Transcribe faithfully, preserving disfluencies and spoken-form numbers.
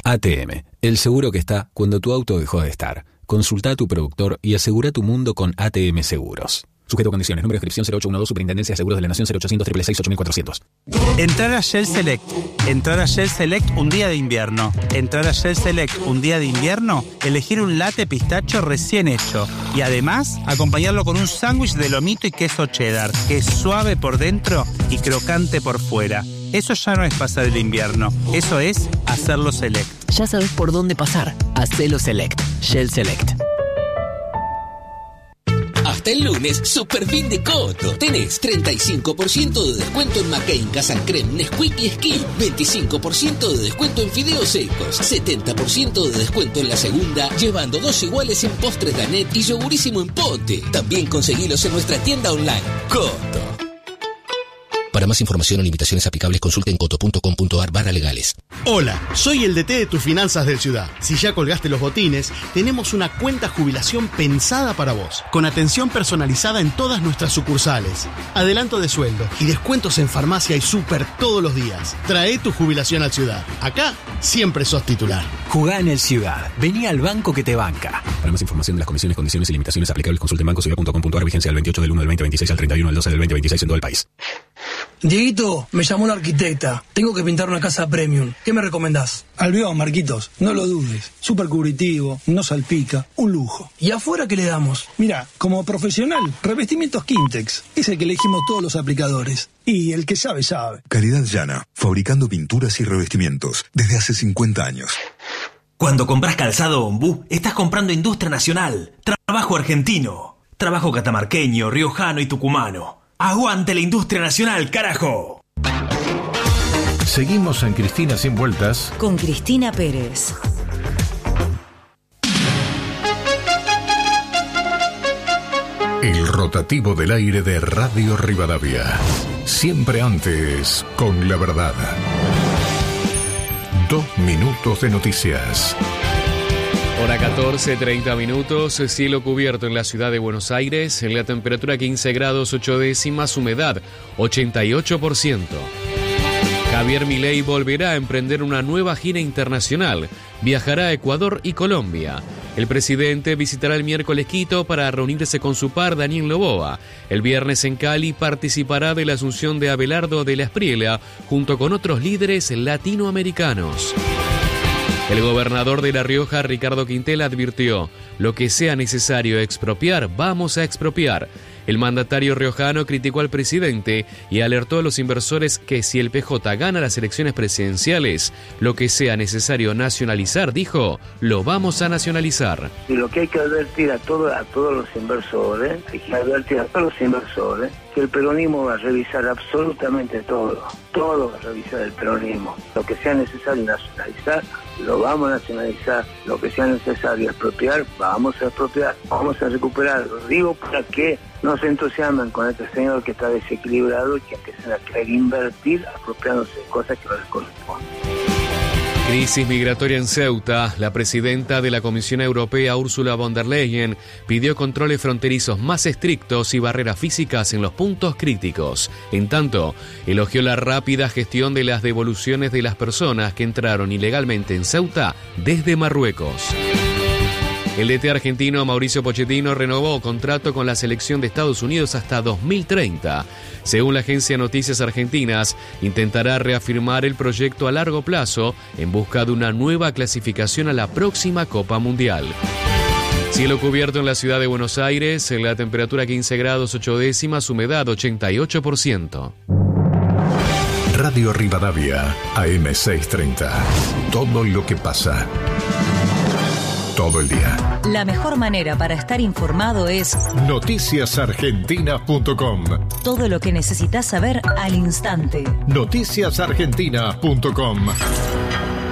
A T M, el seguro que está cuando tu auto dejó de estar. Consulta a tu productor y asegura tu mundo con A T M Seguros. Sujeto a condiciones. Número de inscripción cero ocho uno dos, Superintendencia de Seguros de la Nación, cero ochocientos, seiscientos sesenta y seis, ocho mil cuatrocientos. Entrar a Shell Select. Entrar a Shell Select un día de invierno. Entrar a Shell Select un día de invierno, elegir un latte pistacho recién hecho. Y además, acompañarlo con un sándwich de lomito y queso cheddar, que es suave por dentro y crocante por fuera. Eso ya no es pasar el invierno. Eso es hacerlo Select. Ya sabes por dónde pasar. Hacelo Select. Shell Select. Hasta el lunes, Super Fin de Coto. Tenés treinta y cinco por ciento de descuento en McCain, Casan Creme, Nesquik y Esquí. veinticinco por ciento de descuento en fideos secos. setenta por ciento de descuento en la segunda, llevando dos iguales en postres Danet y yogurísimo en pote. También conseguilos en nuestra tienda online. Coto. Para más información o limitaciones aplicables, consulte en coto punto com punto ar barra legales. Hola, soy el D T de tus finanzas del Ciudad. Si ya colgaste los botines, tenemos una cuenta jubilación pensada para vos, con atención personalizada en todas nuestras sucursales, adelanto de sueldo y descuentos en farmacia y súper todos los días. Trae tu jubilación al Ciudad. Acá siempre sos titular. Jugá en el Ciudad. Vení al banco que te banca. Para más información de las comisiones, condiciones y limitaciones aplicables, consulte en banco ciudad punto com punto ar. Vigencia del veintiocho del uno del veinte veintiséis al treinta y uno del doce del veinte veintiséis en todo el país. Dieguito, me llamó la arquitecta. Tengo que pintar una casa premium. ¿Qué me recomendás? Albión, Marquitos. No lo dudes. Súper cubritivo, no salpica. Un lujo. ¿Y afuera qué le damos? Mira, como profesional, revestimientos Quintex. Es el que elegimos todos los aplicadores. Y el que sabe, sabe. Calidad llana. Fabricando pinturas y revestimientos. Desde hace cincuenta años. Cuando compras calzado Ombú, estás comprando industria nacional. Trabajo argentino. Trabajo catamarqueño, riojano y tucumano. ¡Aguante la industria nacional, carajo! Seguimos en Cristina Sin Vueltas con Cristina Pérez. El rotativo del aire de Radio Rivadavia. Siempre antes, con la verdad. Dos minutos de noticias. Hora catorce, treinta minutos, cielo cubierto en la ciudad de Buenos Aires, en la temperatura quince grados ocho décimas, humedad ochenta y ocho por ciento. Javier Milei volverá a emprender una nueva gira internacional, viajará a Ecuador y Colombia. El presidente visitará el miércoles Quito para reunirse con su par Daniel Noboa. El viernes en Cali participará de la asunción de Abelardo de la Espriella junto con otros líderes latinoamericanos. El gobernador de La Rioja, Ricardo Quintela, advirtió: lo que sea necesario expropiar, vamos a expropiar. El mandatario riojano criticó al presidente y alertó a los inversores que si el P J gana las elecciones presidenciales, lo que sea necesario nacionalizar, dijo, lo vamos a nacionalizar. Y lo que hay que advertir a, todo, a todos los inversores, hay que advertir a todos los inversores, que el peronismo va a revisar absolutamente todo, todo va a revisar el peronismo. Lo que sea necesario nacionalizar, lo vamos a nacionalizar. Lo que sea necesario expropiar, vamos a expropiar, vamos a recuperar. Lo digo para que no se entusiasmen con este señor que está desequilibrado y que empiecen a querer invertir apropiándose de cosas que no les corresponden. Crisis migratoria en Ceuta. La presidenta de la Comisión Europea, Ursula von der Leyen, pidió controles fronterizos más estrictos y barreras físicas en los puntos críticos. En tanto, elogió la rápida gestión de las devoluciones de las personas que entraron ilegalmente en Ceuta desde Marruecos. El D T argentino Mauricio Pochettino renovó contrato con la selección de Estados Unidos hasta dos mil treinta. Según la agencia Noticias Argentinas, intentará reafirmar el proyecto a largo plazo en busca de una nueva clasificación a la próxima Copa Mundial. Cielo cubierto en la ciudad de Buenos Aires, la temperatura quince grados ocho décimas, humedad ochenta y ocho por ciento. Radio Rivadavia, A M seiscientos treinta. Todo lo que pasa. Todo el día. La mejor manera para estar informado es noticias argentinas punto com. Todo lo que necesitas saber al instante. noticias argentinas punto com.